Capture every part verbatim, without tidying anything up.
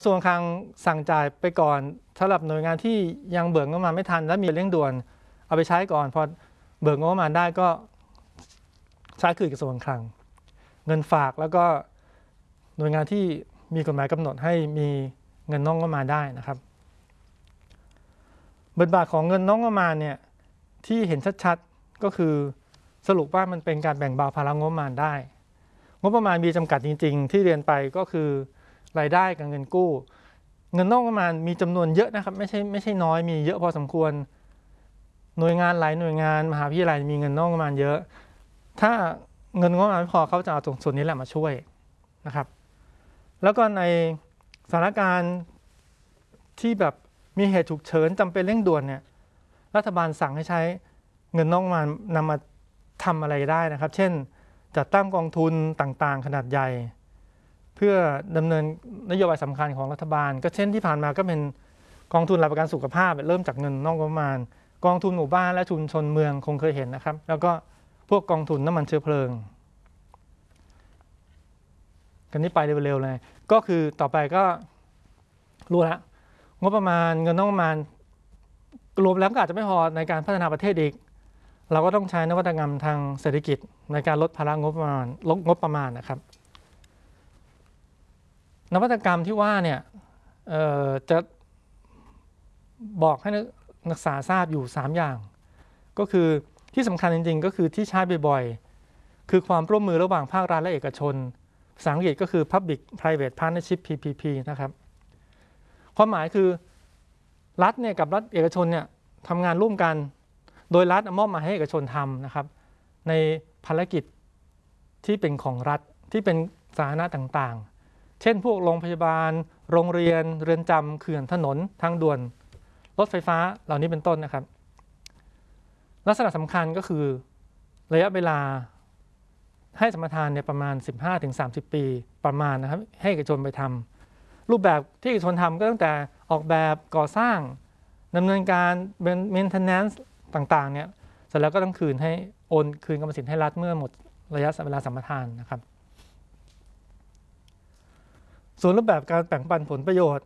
ส่วนคลังสั่งจ่ายไปก่อนสำหรับหน่วยงานที่ยังเบิกงบประมาณไม่ทันและมีเร่งด่วนเอาไปใช้ก่อนพอเบิกงบประมาณได้ก็ใช้คืนกระทรวงคลังเงินฝากแล้วก็หน่วยงานที่มีกฎหมายกำหนดให้มีเงินนอกงบประมาณได้นะครับบทบาทของเงินนอกงบประมาณเนี่ยที่เห็นชัดๆก็คือสรุปว่ามันเป็นการแบ่งเบาภาระงบประมาณได้งบประมาณมีจำกัดจริงๆที่เรียนไปก็คือรายได้กับเงินกู้เงินนอกงบประมาณมีจำนวนเยอะนะครับไม่ใช่ไม่ใช่น้อยมีเยอะพอสมควรหน่วยงานหลายหน่วยงานมหาวิทยาลัยมีเงินนอกงบประมาณเยอะถ้าเงินงบประมาณไม่พอเขาจะเอาส่วนนี้แหละมาช่วยนะครับแล้วก็ในสถานการณ์ที่แบบมีเหตุฉุกเฉินจำเป็นเร่งด่วนเนี่ยรัฐบาลสั่งให้ใช้เงินนอกงบประมาณนำมาทำอะไรได้นะครับเช่นจัดตั้งกองทุนต่างๆขนาดใหญ่เพื่อดำเนินนโยบายสำคัญของรัฐบาลก็เช่นที่ผ่านมาก็เป็นกองทุนหลักประกันสุขภาพเริ่มจากเงินนอกงบประมาณกองทุนหมู่บ้านและชุมชนเมืองคงเคยเห็นนะครับแล้วก็พวกกองทุนน้ำมันเชื้อเพลิงกันนี้ไปเร็วๆเลยก็คือต่อไปก็รู้แล้วงบประมาณเงินนอกงบประมาณรวมแล้วก็อาจจะไม่พอในการพัฒนาประเทศอีกเราก็ต้องใช้นวัตกรรมทางเศรษฐกิจในการลดภาระงบประมาณลดงบประมาณนะครับนวัตกรรมที่ว่าเนี่ยจะบอกให้นักศึกษาทราบอยู่สามอย่างก็คือที่สำคัญจริงๆก็คือที่ใช้บ่อยๆคือความร่วมมือระหว่างภาครัฐและเอกชนภาษาอังกฤษก็คือ Public Private Partnership พี พี พี นะครับความหมายคือรัฐเนี่ยกับรัฐเอกชนเนี่ยทำงานร่วมกันโดยรัฐมอบมาให้เอกชนทำนะครับในภารกิจที่เป็นของรัฐที่เป็นสาธารณะต่างๆเช่นพวกโรงพยาบาลโรงเรียนเรือนจำเขื่อนถนนทางด่วนรถไฟฟ้าเหล่านี้เป็นต้นนะครับลักษณะสำคัญก็คือระยะเวลาให้สัมปทานเนี่ยประมาณ สิบห้าถึงสามสิบ ปีประมาณนะครับให้เอกชนไปทำรูปแบบที่เอกชนทำก็ตั้งแต่ออกแบบก่อสร้างดำเนินการ maintenance ต่างๆเนี่ยเสร็จแล้วก็ต้องคืนให้โอนคืนกรรมสิทธิ์ให้รัฐเมื่อหมดระยะเวลาสัมปทานนะครับส่วนรูปแบบการแบ่งปันผลประโยชน์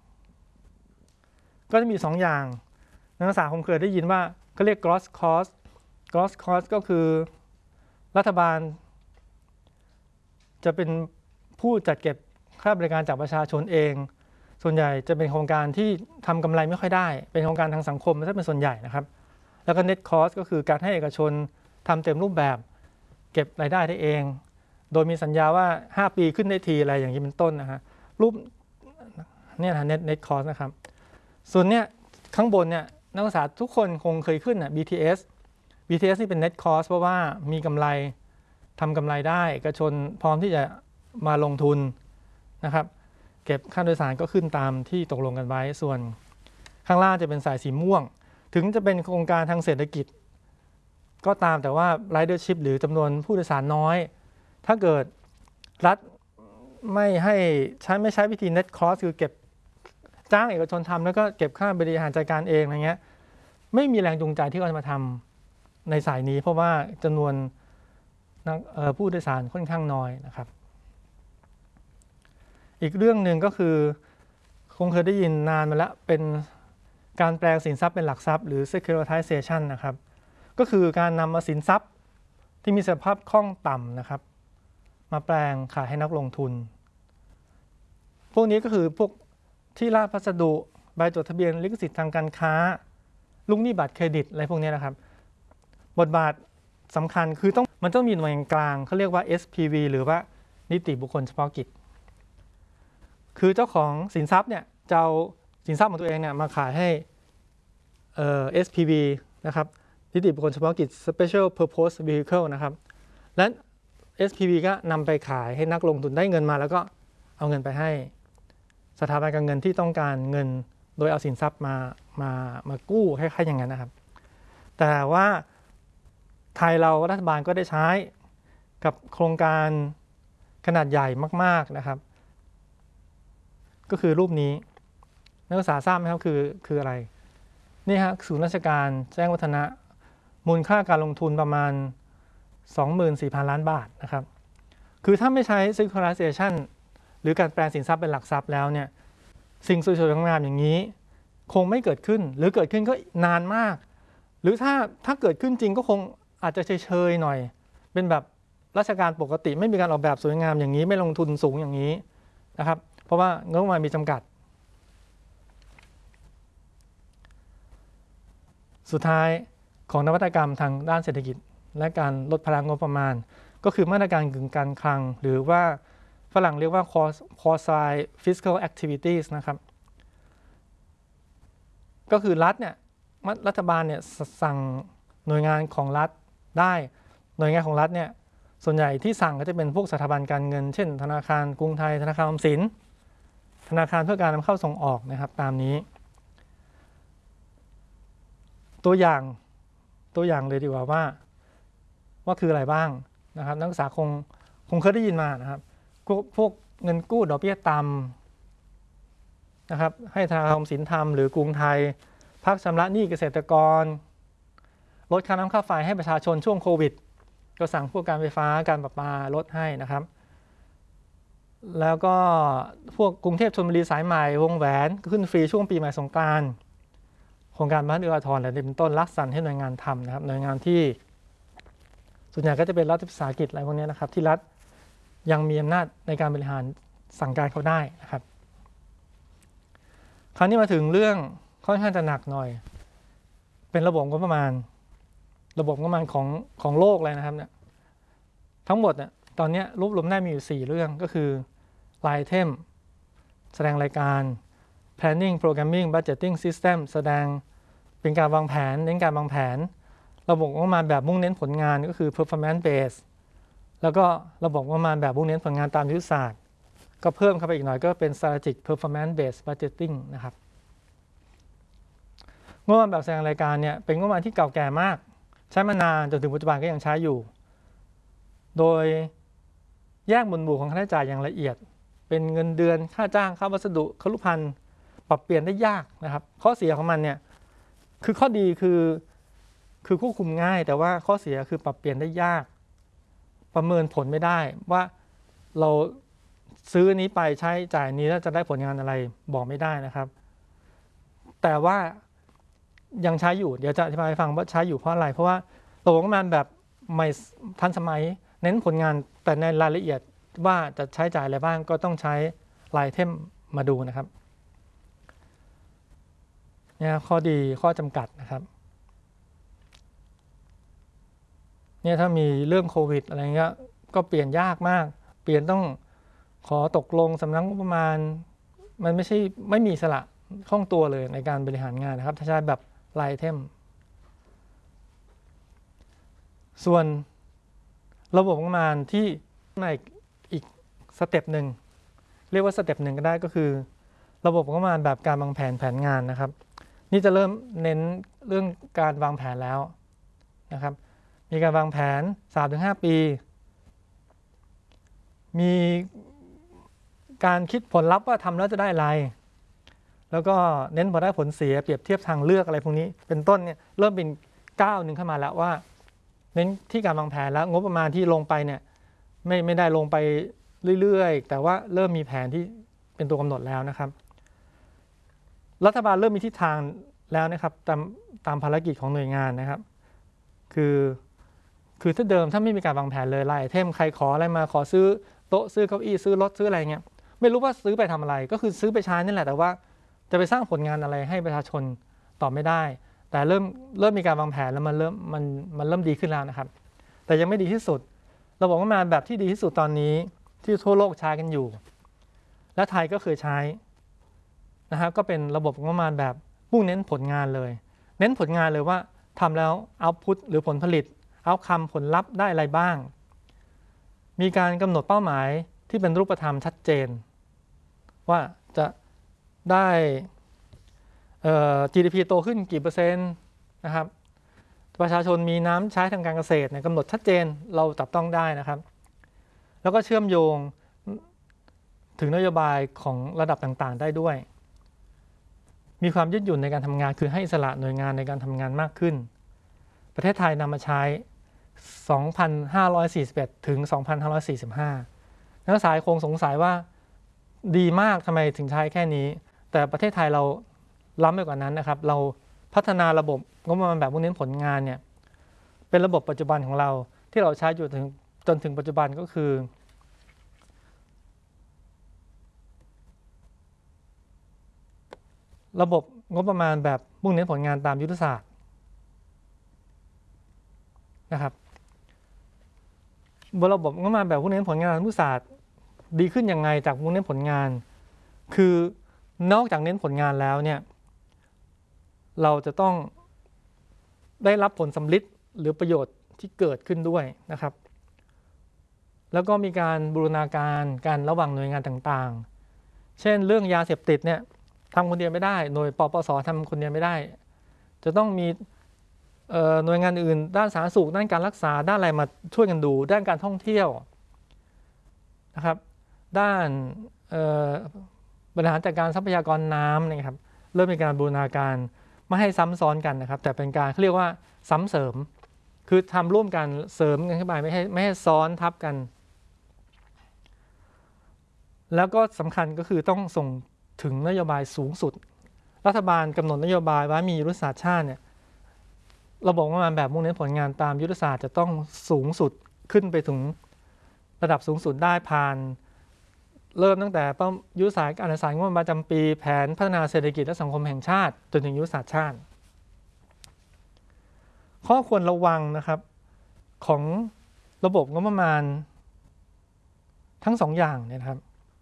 ก็จะมีสองอย่างนักศึกษาคงเคยได้ยินว่าเขาเรียก gross cost gross cost ก็คือรัฐบาลจะเป็นผู้จัดเก็บค่าบริการจากประชาชนเองส่วนใหญ่จะเป็นโครงการที่ทำกำไรไม่ค่อยได้เป็นโครงการทางสังคมถ้าเป็นส่วนใหญ่นะครับแล้วก็ net cost ก็คือการให้เอกชนทำเต็มรูปแบบเก็บรายได้ได้เองโดยมีสัญญาว่าห้าปีขึ้นได้ทีอะไรอย่างนี้เป็นต้นนะฮะรูปเนี่ยนะ net net cost นะครับส่วนเนี้ยข้างบนเนี่ยนักศึกษาทุกคนคงเคยขึ้นอ่ะ บี ที เอส บี ที เอส นี่เป็น net cost เพราะว่ามีกำไรทำกำไรได้เอกชนพร้อมที่จะมาลงทุนนะครับเก็บค่าโดยสารก็ขึ้นตามที่ตกลงกันไว้ส่วนข้างล่างจะเป็นสายสีม่วงถึงจะเป็นโครงการทางเศรษฐกิจก็ตามแต่ว่า ridership หรือจำนวนผู้โดยสารน้อยถ้าเกิดรัฐไม่ให้ใช้ไม่ใช้วิธี net cost คือเก็บจ้างเอกชนทำแล้วก็เก็บค่าบริหารจัดการเองอะไรเงี้ยไม่มีแรงจูงใจที่เขาจะมาทำในสายนี้เพราะว่าจำนวนผู้โดยสารค่อนข้างน้อยนะครับอีกเรื่องหนึ่งก็คือคงเคยได้ยินนานมาแล้วเป็นการแปลงสินทรัพย์เป็นหลักทรัพย์หรือ securitization นะครับก็คือการนำมาสินทรัพย์ที่มีสภาพคล่องต่ำนะครับมาแปลงขายให้นักลงทุนพวกนี้ก็คือพวกที่ราชพัสดุใบจดทะเบียนลิขสิทธิ์ทางการค้าลูกหนี้บัตรเครดิตอะไรพวกนี้นะครับบทบาทสำคัญคือต้องมันต้องมีหน่วยกลางเขาเรียกว่า เอส พี วี หรือว่านิติบุคคลเฉพาะกิจคือเจ้าของสินทรัพย์เนี่ยจะเอาสินทรัพย์ของตัวเองเนี่ยมาขายให้เอ่อ เอส พี วี นะครับนิติบุคคลเฉพาะกิจ Special Purpose Vehicle นะครับและ เอส พี วี ก็นำไปขายให้นักลงทุนได้เงินมาแล้วก็เอาเงินไปให้สถาบันการเงินที่ต้องการเงินโดยเอาสินทรัพย์มามามากู้คล้ายๆอย่างนั้นนะครับแต่ว่าไทยเรารัฐบาลก็ได้ใช้กับโครงการขนาดใหญ่มากๆนะครับก็คือรูปนี้นักศึกษาทราบไหมครับคือคืออะไรนี่ฮะศูนย์ราชการแจ้งวัฒนะมูลค่าการลงทุนประมาณ สองหมื่นสี่พัน ล้านบาทนะครับคือถ้าไม่ใช้ securitization หรือการแปลงสินทรัพย์เป็นหลักทรัพย์แล้วเนี่ยสิ่งสวยๆงามๆอย่างนี้คงไม่เกิดขึ้นหรือเกิดขึ้นก็นานมากหรือถ้าถ้าเกิดขึ้นจริงก็คงอาจจะเฉยๆหน่อยเป็นแบบราชการปกติไม่มีการออกแบบสวยงามอย่างนี้ไม่ลงทุนสูงอย่างนี้นะครับเพราะว่างบประมาณมีจำกัดสุดท้ายของนวัตกรรมทางด้านเศรษฐกิจและการลดพลังงบประมาณก็คือมาตรการกึ่งการคลังหรือว่าฝรั่งเรียกว่า quasi fiscal activities นะครับก็คือรัฐเนี่ยรัฐบาลเนี่ยสั่งหน่วยงานของรัฐได้หน่วยงานของรัฐเนี่ยส่วนใหญ่ที่สั่งก็จะเป็นพวกสถาบันการเงินเช่นธนาคารกรุงไทยธนาคารออมสินธนาคารเพื่อการนำเข้าส่งออกนะครับตามนี้ตัวอย่างตัวอย่างเลยดีกว่าว่าว่าคืออะไรบ้างนะครับนักศึกษาคงคงเคยได้ยินมานะครับพวกเงินกู้ดอกเบี้ยต่ำนะครับให้ธนาคารออมสินทำหรือกรุงไทยพักชำระหนี้เกษตรกรลดค่าน้ำค่าไฟให้ประชาชนช่วงโควิดก็สั่งพวกการไฟฟ้าการประปาลดให้นะครับแล้วก็พวกกรุงเทพชลบุรีสายใหม่วงแหวนขึ้นฟรีช่วงปีใหม่สงกรานต์โครงการบ้านเอื้ออาทรอะไรเป็นต้นรักสรรให้หน่วยงานทำนะครับหน่วยงานที่ส่วนใหญ่ก็จะเป็นรัฐวิสาหกิจอะไรพวกนี้นะครับที่รัฐยังมีอำนาจในการบริหารสั่งการเขาได้นะครับคราวนี้มาถึงเรื่องค่อนข้างจะหนักหน่อยเป็นระบบงบประมาณระบบงบประมาณของของโลกเลยนะครับเนี่ยทั้งหมดเนี่ยตอนนี้รวบรวมได้มีอยู่สี่เรื่องก็คือรายไอเทมแสดงรายการ planning programming budgeting system แสดงเป็นการวางแผนเน้นการวางแผนระบบงบประมาณแบบมุ่งเน้นผลงานก็คือ performance based แล้วก็ระบบงบประมาณแบบมุ่งเน้นผลงานตามยุทธศาสตร์ก็เพิ่มเข้าไปอีกหน่อยก็เป็น strategic performance based budgeting นะครับงบประมาณแบบแสดงรายการเนี่ยเป็นงบประมาณที่เก่าแก่มากใช้มานานจนถึงปัจจุบันก็ยังใช้อยู่โดยแยกหมวดหมู่ของค่าใช้จ่ายอย่างละเอียดเป็นเงินเดือนค่าจ้างค่าวัสดุครุภัณฑ์ปรับเปลี่ยนได้ยากนะครับข้อเสียของมันเนี่ยคือข้อดีคือคือควบคุมง่ายแต่ว่าข้อเสียคือปรับเปลี่ยนได้ยากประเมินผลไม่ได้ว่าเราซื้อนี้ไปใช้จ่ายนี้แล้วจะได้ผลงานอะไรบอกไม่ได้นะครับแต่ว่ายังใช้อยู่เดี๋ยวจะอธิบายให้ฟังว่าใช้อยู่เพราะอะไรเพราะว่าระบบงบประมาณแบบใหม่ทันสมัยเน้นผลงานแต่ในรายละเอียดว่าจะใช้จ่ายอะไรบ้างก็ต้องใช้รายไอเทมมาดูนะครับเนี่ยข้อดีข้อจำกัดนะครับเนี่ยถ้ามีเรื่องโควิดอะไรเงี้ยก็เปลี่ยนยากมากเปลี่ยนต้องขอตกลงสำนักงบประมาณมันไม่ใช่ไม่มีสละคล่องตัวเลยในการบริหารงานนะครับถ้าใช้แบบรายไอเทมส่วนระบบงบประมาณที่ในอีกสเต็ปหนึ่งเรียกว่าสเต็ปหนึ่งก็ได้ก็คือระบบงบประมาณแบบการวางแผนแผนงานนะครับนี่จะเริ่มเน้นเรื่องการวางแผนแล้วนะครับมีการวางแผน สามถึงห้า ปีมีการคิดผลลัพธ์ว่าทำแล้วจะได้อะไรแล้วก็เน้นผลได้ผลเสียเปรียบเทียบทางเลือกอะไรพวกนี้เป็นต้นเนี่ยเริ่มเป็นก้าวหนึ่งเข้ามาแล้วว่าเน้นที่การวางแผนแล้วงบประมาณที่ลงไปเนี่ยไม่ไม่ได้ลงไปเรื่อยๆแต่ว่าเริ่มมีแผนที่เป็นตัวกำหนดแล้วนะครับรัฐบาลเริ่มมีทิศทางแล้วนะครับตามตามภารกิจของหน่วยงานนะครับคือคือถ้าเดิมถ้าไม่มีการวางแผนเลยรายไอเทมใครขออะไรมาขอซื้อโต๊ะซื้อเก้าอี้ซื้อรถซื้ออะไรเงี้ยไม่รู้ว่าซื้อไปทำอะไรก็คือซื้อไปใช้นี่แหละแต่ว่าจะไปสร้างผลงานอะไรให้ประชาชนตอบไม่ได้แต่เริ่มเริ่มมีการวางแผนแล้วมันเริ่มมันมันเริ่มดีขึ้นแล้วนะครับแต่ยังไม่ดีที่สุดระบบงบประมาณแบบที่ดีที่สุดตอนนี้ที่ทั่วโลกใช้กันอยู่และไทยก็เคยใช้นะครับก็เป็นระบบงบประมาณแบบมุ่งเน้นผลงานเลยเน้นผลงานเลยว่าทำแล้วเอาท์พุตหรือผลผลิตเอาท์คัมผลลัพธ์ได้อะไรบ้างมีการกำหนดเป้าหมายที่เป็นรูปธรรมชัดเจนว่าจะได้ จี ดี พี โตขึ้นกี่เปอร์เซ็นต์นะครับประชาชนมีน้ำใช้ทางการเกษตรกำหนดชัดเจนเราจับต้องได้นะครับแล้วก็เชื่อมโยงถึงนโยบายของระดับต่างๆได้ด้วยมีความยืดหยุ่นในการทำงานคือให้อิสระหน่วยงานในการทำงานมากขึ้นประเทศไทยนำมาใช้ สองพันห้าร้อยสี่สิบเอ็ด ถึง สองพันห้าร้อยสี่สิบห้า นักศึกษาคงสงสัยว่าดีมากทำไมถึงใช้แค่นี้แต่ประเทศไทยเราล้ำไปกว่านั้นนะครับเราพัฒนาระบบงบประมาณแบบมุ่งเน้นผลงานเนี่ยเป็นระบบปัจจุบันของเราที่เราใช้อยู่ถึงจนถึงปัจจุบันก็คือระบบงบประมาณแบบมุ่งเน้นผลงานตามยุทธศาสตร์นะครับบนระบบงบประมาณแบบมุ่งเน้นผลงานตามยุทธศาสตร์ดีขึ้นยังไงจากมุ่งเน้นผลงานคือนอกจากเน้นผลงานแล้วเนี่ยเราจะต้องได้รับผลสำลิดหรือประโยชน์ที่เกิดขึ้นด้วยนะครับแล้วก็มีการบูรณาการการระหว่างหน่วยงานต่างๆเช่นเรื่องยาเสพติดเนี่ยทำคนเดียวไม่ได้หน่วยปปสทำคนเดียวไม่ได้จะต้องมีหน่วยงานอื่นด้านสาธารณสุขด้านการรักษาด้านอะไรมาช่วยกันดูด้านการท่องเที่ยวนะครับด้านบริหารจัดการทรัพยากรน้ำนะครับเริ่มมีการบูรณาการไม่ให้ซ้ำซ้อนกันนะครับแต่เป็นการเขาเรียกว่าซ้ำเสริมคือทำร่วมกันเสริมกันขึ้นไปไม่ให้ไม่ให้ซ้อนทับกันแล้วก็สำคัญก็คือต้องส่งถึงนโยบายสูงสุดรัฐบาลกำหนดนโยบายว่ามียุทธศาสตร์ชาติเนี่ยระบบงบประมาณแบบมุ่งเน้นผลงานตามยุทธศาสตร์จะต้องสูงสุดขึ้นไปถึงระดับสูงสุดได้ผ่านเริ่มตั้งแต่ยุทธศาสตร์การศึกษางบประมาณประจำปีแผนพัฒนาเศรษฐกิจและสังคมแห่งชาติจนถึงยุทธศาสตร์ชาติข้อควรระวังนะครับของระบบงบประมาณทั้งสองอย่างเนี่ยนะครับ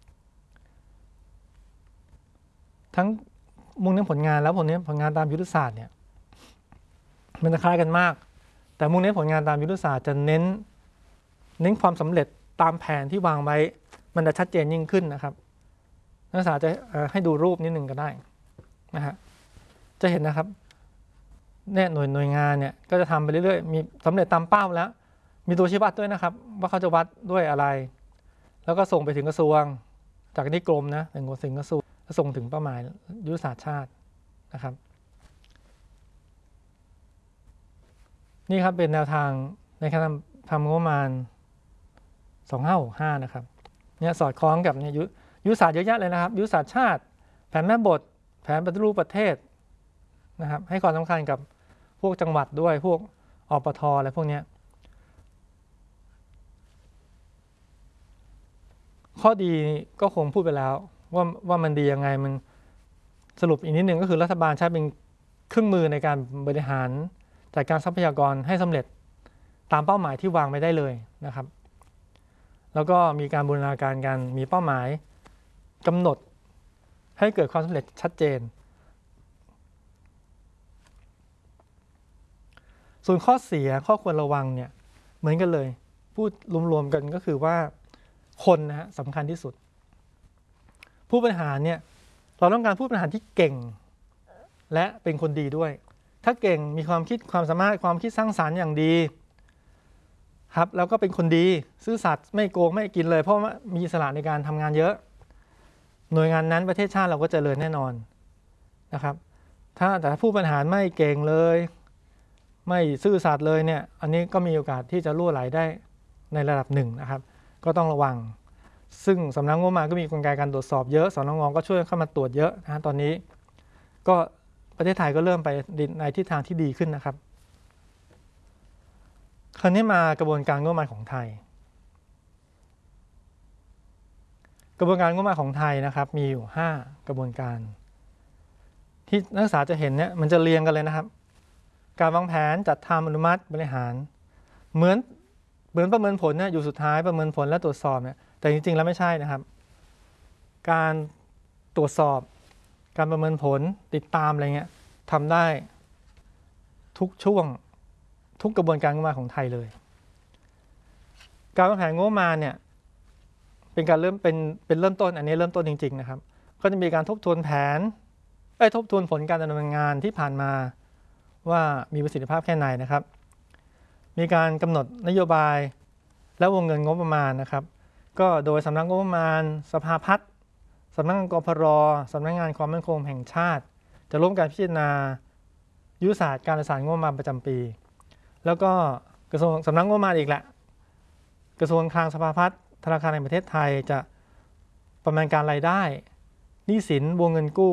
ทั้งมุ่งเน้นผลงานแล้วผลเน้นผลงานตามยุทธศาสตร์เนี่ยมันจะคล้ายกันมากแต่มุ่งเน้นผลงานตามยุทธศาสตร์จะเน้นเน้นความสำเร็จตามแผนที่วางไว้มันจะชัดเจนยิ่งขึ้นนะครับนักศึกษาจะให้ดูรูปนิดหนึ่งก็ได้นะฮะจะเห็นนะครับเนี่ยหน่วยหน่วยงานเนี่ยก็จะทำไปเรื่อยๆมีสำเร็จตามเป้าแล้วมีตัวชี้วัดด้วยนะครับว่าเขาจะวัดด้วยอะไรแล้วก็ส่งไปถึงกระทรวงจากนี้กรมนะถึงถึงกระทรวงส่งถึงเป้าหมายยุทธศาสตร์ชาตินะครับนี่ครับเป็นแนวทางในการทำงบประมาณสองพันห้าร้อยหกสิบห้านะครับเนี่ยสอดคล้องกับเนี่ยยุทธศาสตร์เยอะแยะเลยนะครับยุทธศาสตร์ชาติแผนแม่บทแผนปฏิรูปประเทศนะครับให้ความสำคัญกับพวกจังหวัดด้วยพวกอปทอะไรพวกนี้ข้อดีก็คงพูดไปแล้วว่าว่ามันดียังไงมันสรุปอีกนิดหนึ่งก็คือรัฐบาลใช้เป็นเครื่องมือในการบริหารจัดการทรัพยากรให้สำเร็จตามเป้าหมายที่วางไว้ได้เลยนะครับแล้วก็มีการบูรณาการกันมีเป้าหมายกำหนดให้เกิดความสำเร็จชัดเจนส่วนข้อเสียข้อควรระวังเนี่ยเหมือนกันเลยพูดรวมๆกันก็คือว่าคนนะฮะสำคัญที่สุดผู้บริหารเนี่ยเราต้องการผู้บริหารที่เก่งและเป็นคนดีด้วยถ้าเก่งมีความคิดความสามารถความคิดสร้างสรรค์อย่างดีครับแล้วก็เป็นคนดีซื่อสัตย์ไม่โกงไม่กินเลยเพราะว่ามีอิสระในการทำงานเยอะหน่วยงานนั้นประเทศชาติเราก็เจริญแน่นอนนะครับถ้าแต่ผู้บริหารไม่เก่งเลยไม่ซื่อสัตย์เลยเนี่ยอันนี้ก็มีโอกาสที่จะรั่วไหลได้ในระดับหนึ่งนะครับก็ต้องระวังซึ่งสำนักงบประมาณก็มีกลไกการตรวจสอบเยอะสนง.ก็ช่วยเข้ามาตรวจเยอะนะตอนนี้ก็ประเทศไทยก็เริ่มไปในทิศทางที่ดีขึ้นนะครับคราวนี้มากระบวนการงบประมาณของไทยกระบวนการงบประมาณของไทยนะครับมีอยู่ห้ากระบวนการที่นักศึกษาจะเห็นเนี่ยมันจะเรียงกันเลยนะครับการวางแผนจัดทำอนุมัติบริหารเหมือนเหมือนประเมินผลเนี่ยอยู่สุดท้ายประเมินผลและตรวจสอบเนี่ยแต่จริงๆแล้วไม่ใช่นะครับการตรวจสอบการประเมินผลติดตามอะไรเงี้ยทำได้ทุกช่วงทุกกระบวนการงบประมาณของไทยเลยการวางแผนงบประมาณเนี่ยเป็นการเริ่มเป็นเป็นเริ่มต้นอันนี้เริ่มต้นจริงๆนะครับก็จะมีการทบทวนแผนไอ้ทบทวนผลการดำเนินงานที่ผ่านมาว่ามีประสิทธิภาพแค่ไหนนะครับมีการกำหนดนโยบายและวงเงินงบประมาณนะครับก็โดยสำนักงบประมาณสภาพัฒน์สำนักงานกพร.สำนักงานความมั่นคงแห่งชาติจะร่วมการพิจารณายุทธศาสตร์การจัดสรรงบประมาณประจำปีแล้วก็กระทรวงสำนักงบประมาณอีกแหละกระทรวงคลังสภาพัฒน์ธนาคารแห่งประเทศไทยจะประมาณการรายได้หนี้สินวงเงินกู้